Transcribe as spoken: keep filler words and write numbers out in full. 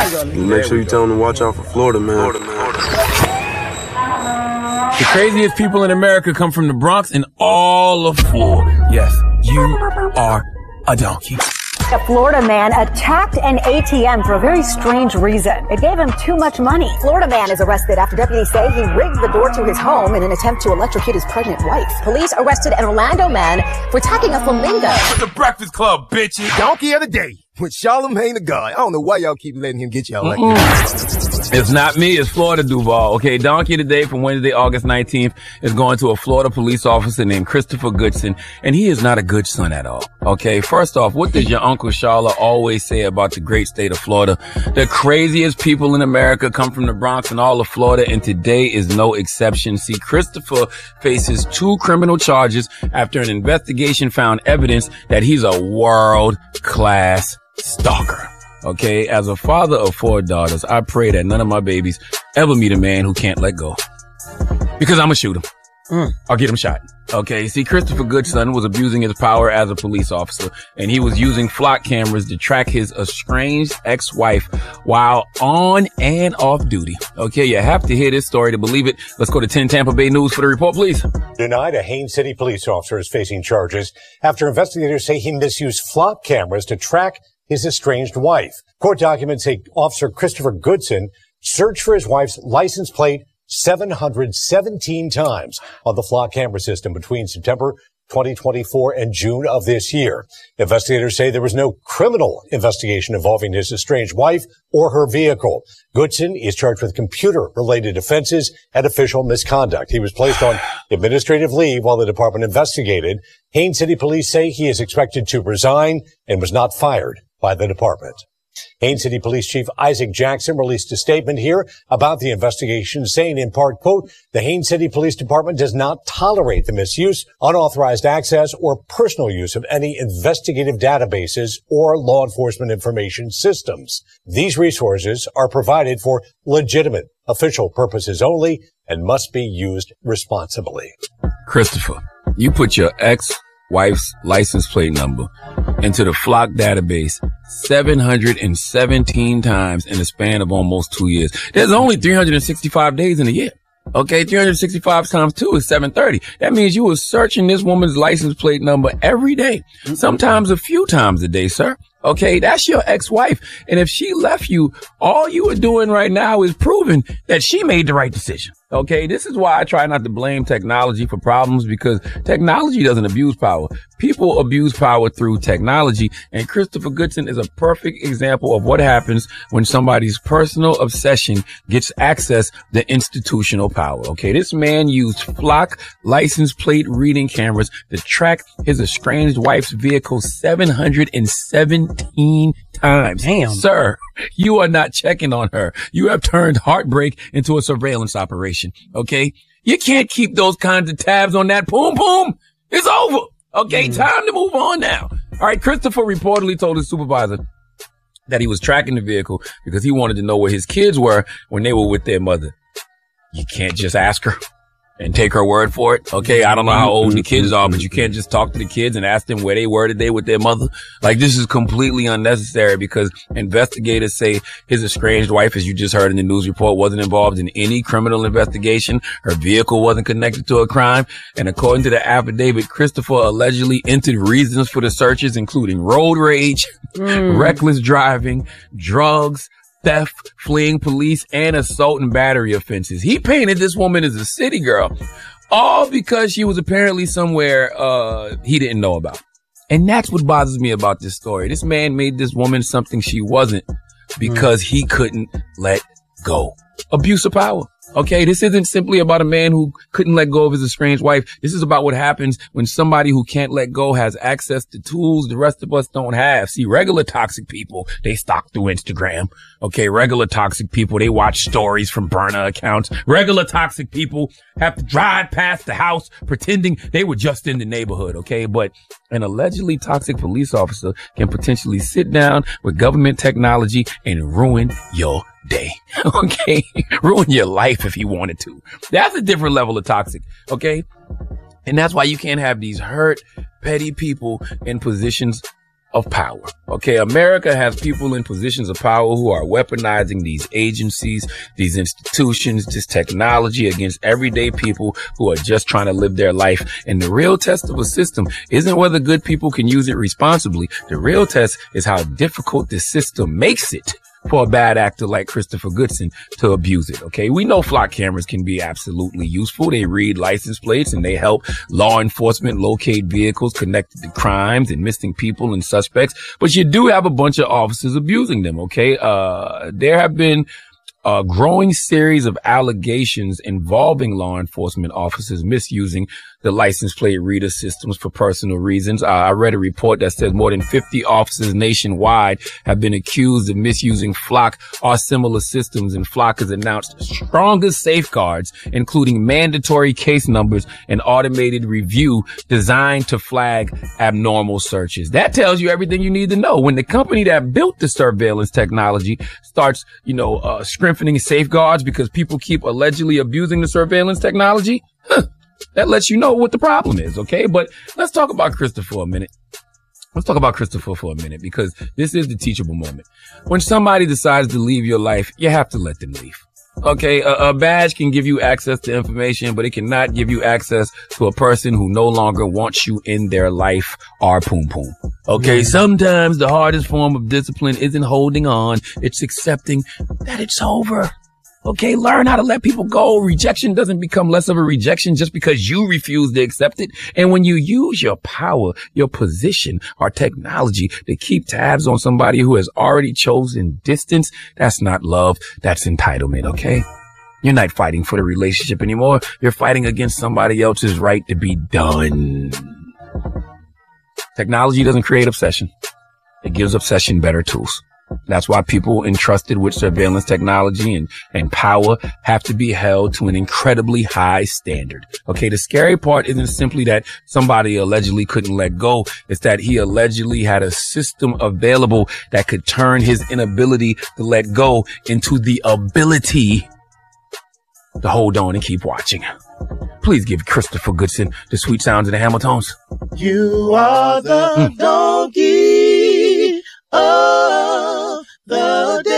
Make sure you tell them to watch out for Florida, man. Florida, man. The craziest people in America come from the Bronx and all of Florida. Yes, you are a donkey. A Florida man attacked an A T M for a very strange reason. It gave him too much money. Florida man is arrested after deputies say he rigged the door to his home in an attempt to electrocute his pregnant wife. Police arrested an Orlando man for attacking a flamingo. It's the Breakfast Club, bitches. Donkey of the day with Charlamagne the God. I don't know why y'all keep letting him get y'all like that. It's not me, it's Florida Duval. Okay, Donkey today from Wednesday, August nineteenth is going to a Florida police officer named Christopher Goodson, and he is not a good son at all. Okay, first off, what does your Uncle Sharla always say about the great state of Florida? The craziest people in America come from the Bronx and all of Florida, and today is no exception. See, Christopher faces two criminal charges after an investigation found evidence that he's a world-class stalker. Okay, as a father of four daughters, I pray that none of my babies ever meet a man who can't let go. Because I'm gonna shoot him. Mm. I'll get him shot. Okay, see, Christopher Goodson was abusing his power as a police officer, and he was using flock cameras to track his estranged ex-wife while on and off duty. Okay, you have to hear this story to believe it. Let's go to ten Tampa Bay News for the report, please. Tonight, a Haines City police officer is facing charges after investigators say he misused flock cameras to track his estranged wife. Court documents say Officer Christopher Goodson searched for his wife's license plate seven hundred seventeen times on the flock camera system between September twenty twenty-four and June of this year. Investigators say there was no criminal investigation involving his estranged wife or her vehicle. Goodson is charged with computer-related offenses and official misconduct. He was placed on administrative leave while the department investigated. Haines City police say he is expected to resign and was not fired by the department. Haines City Police Chief Isaac Jackson released a statement here about the investigation, saying in part, quote, the Haines City Police Department does not tolerate the misuse, unauthorized access, or personal use of any investigative databases or law enforcement information systems. These resources are provided for legitimate official purposes only and must be used responsibly. Christopher, you put your ex-wife's license plate number into the flock database seven hundred seventeen times in the span of almost two years. There's only three hundred sixty-five days in a year. Okay, three hundred sixty-five times two is seven thirty. That means you were searching this woman's license plate number every day, sometimes a few times a day, sir. Okay, that's your ex-wife. And if she left you, all you are doing right now is proving that she made the right decision. Okay, this is why I try not to blame technology for problems, because technology doesn't abuse power. People abuse power through technology. And Christopher Goodson is a perfect example of what happens when somebody's personal obsession gets access to institutional power. Okay, this man used flock license plate reading cameras to track his estranged wife's vehicle seven hundred seventeen times. Damn. Sir, you are not checking on her. You have turned heartbreak into a surveillance operation. Okay? You can't keep those kinds of tabs on that poom poom. It's over. Okay? Mm. Time to move on now. All right. Christopher reportedly told his supervisor that he was tracking the vehicle because he wanted to know where his kids were when they were with their mother. You can't just ask her and take her word for it. Okay, I don't know how old the kids are, but you can't just talk to the kids and ask them where they were today with their mother. Like, this is completely unnecessary because investigators say his estranged wife, as you just heard in the news report, wasn't involved in any criminal investigation. Her vehicle wasn't connected to a crime. And according to the affidavit, Christopher allegedly entered reasons for the searches, including road rage, mm. reckless driving, drugs, theft, fleeing police, and assault and battery offenses. He painted this woman as a city girl, all because she was apparently somewhere uh he didn't know about. And that's what bothers me about this story. This man made this woman something she wasn't because mm. he couldn't let go. Abuse of power. Okay, this isn't simply about a man who couldn't let go of his estranged wife. This is about what happens when somebody who can't let go has access to tools the rest of us don't have. See, regular toxic people, they stalk through Instagram. Okay, regular toxic people, they watch stories from burner accounts. Regular toxic people have to drive past the house pretending they were just in the neighborhood, okay? But an allegedly toxic police officer can potentially sit down with government technology and ruin your day. Okay? Ruin your life if he wanted to. That's a different level of toxic. Okay? And that's why you can't have these hurt, petty people in positions of power. Okay, America has people in positions of power who are weaponizing these agencies, these institutions, this technology against everyday people who are just trying to live their life. And the real test of a system isn't whether good people can use it responsibly. The real test is how difficult this system makes it for a bad actor like Christopher Goodson to abuse it. Okay, we know flock cameras can be absolutely useful. They read license plates and they help law enforcement locate vehicles connected to crimes and missing people and suspects. But you do have a bunch of officers abusing them. Okay, uh, there have been a growing series of allegations involving law enforcement officers misusing the license plate reader systems for personal reasons. Uh, I read a report that says more than fifty officers nationwide have been accused of misusing Flock or similar systems, and Flock has announced strongest safeguards, including mandatory case numbers and automated review designed to flag abnormal searches. That tells you everything you need to know. When the company that built the surveillance technology starts, you know, uh, strengthening safeguards because people keep allegedly abusing the surveillance technology, huh, that lets you know what the problem is, okay? But let's talk about Christopher for a minute. Let's talk about Christopher for a minute, because this is the teachable moment. When somebody decides to leave your life, you have to let them leave. Okay, a, a badge can give you access to information, but it cannot give you access to a person who no longer wants you in their life or poom poom. Okay, mm. Sometimes the hardest form of discipline isn't holding on, it's accepting that it's over. Okay, learn how to let people go. Rejection doesn't become less of a rejection just because you refuse to accept it. And when you use your power, your position, or technology to keep tabs on somebody who has already chosen distance, that's not love, that's entitlement, okay? You're not fighting for the relationship anymore. You're fighting against somebody else's right to be done. Technology doesn't create obsession. It gives obsession better tools. That's why people entrusted with surveillance technology and, and power have to be held to an incredibly high standard. Okay, the scary part isn't simply that somebody allegedly couldn't let go. It's that he allegedly had a system available that could turn his inability to let go into the ability to hold on and keep watching. Please give Christopher Goodson the sweet sounds of the Hamiltons. You are the mm. donkey of the day.